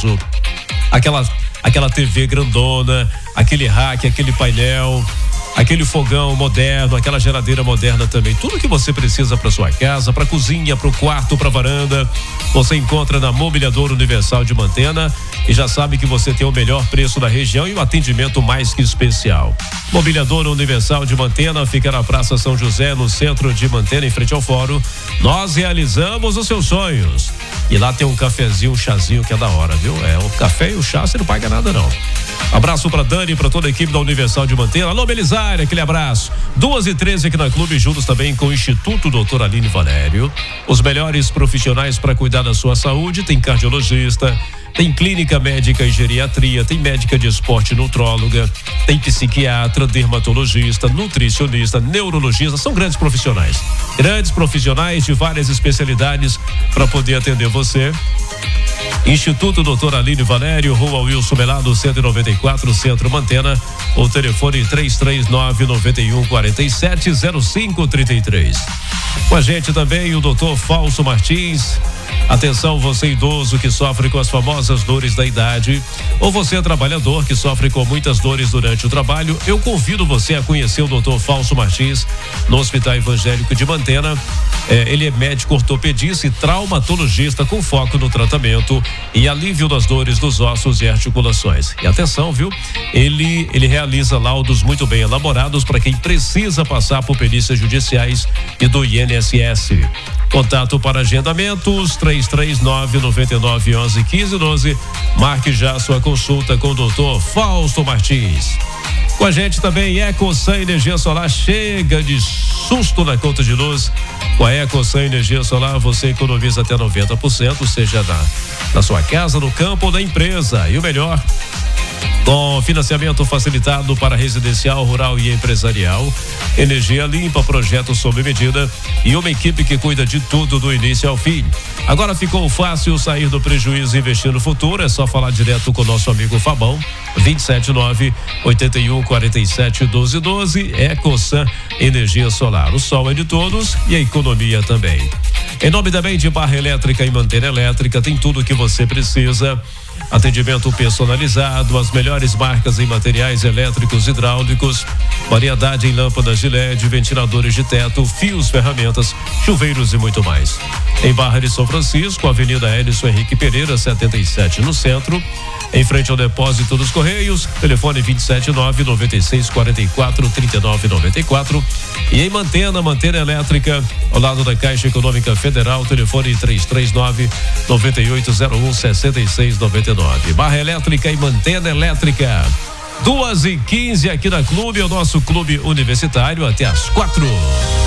espaço, aquela TV grandona, aquele rack, aquele painel, aquele fogão moderno, aquela geladeira moderna também. Tudo que você precisa para sua casa, para cozinha, para o quarto, para varanda, você encontra na Mobiliadora Universal de Mantena e já sabe que você tem o melhor preço da região e o atendimento mais que especial. Mobiliadora Universal de Mantena fica na Praça São José, no centro de Mantena, em frente ao fórum. Nós realizamos os seus sonhos. E lá tem um cafezinho, um chazinho que é da hora, viu? O café e o chá você não paga nada não. Abraço pra Dani e pra toda a equipe da Universal de Mantena. Alô, Belisário, aquele abraço. 2h13 aqui na Clube, juntos também com o Instituto Dr. Aline Valério. Os melhores profissionais para cuidar da sua saúde. Tem cardiologista, tem clínica médica e geriatria, tem médica de esporte nutróloga, tem psiquiatra, dermatologista, nutricionista, neurologista. São grandes profissionais de várias especialidades para poder atender você. Instituto Dr. Aline Valério, Rua Wilson Melado, 194, Centro Mantena. O telefone 339-9147-0533. Com a gente também o Dr. Fausto Martins. Atenção, você idoso que sofre com as famosas dores da idade, ou você trabalhador que sofre com muitas dores durante o trabalho, eu convido você a conhecer o Dr. Fausto Martins no Hospital Evangélico de Mantena. Ele é médico ortopedista e traumatologista com foco no tratamento e alívio das dores dos ossos e articulações. E atenção, viu? Ele realiza laudos muito bem elaborados para quem precisa passar por perícias judiciais e do INSS. Contato para agendamentos 339-9911-1512. Marque já sua consulta com o Dr. Fausto Martins. Com a gente também EcoSan Energia Solar. Chega de susto na conta de luz. Com a EcoSan Energia Solar você economiza até 90%, seja na sua casa, no campo ou na empresa. E o melhor, com financiamento facilitado para residencial, rural e empresarial, energia limpa, projeto sob medida e uma equipe que cuida de tudo do início ao fim. Agora ficou fácil sair do prejuízo e investir no futuro. É só falar direto com o nosso amigo Fabão. 279-8147-1212. EcoSan Energia Solar. O sol é de todos e a economia também. Em nome também de Barra Elétrica e Mantena Elétrica, tem tudo o que você precisa. Atendimento personalizado, as melhores marcas em materiais elétricos, hidráulicos, variedade em lâmpadas de LED, ventiladores de teto, fios, ferramentas, chuveiros e muito mais. Em Barra de São Francisco, Avenida Elison Henrique Pereira, 77, no centro, em frente ao depósito dos Correios, telefone 279-9644-3994. E em Mantena Elétrica, ao lado da Caixa Econômica Federal, telefone 339-9801-6699. Barra Elétrica e Mantena Elétrica. 2h15 aqui na Clube, é o nosso clube universitário, até às 4h.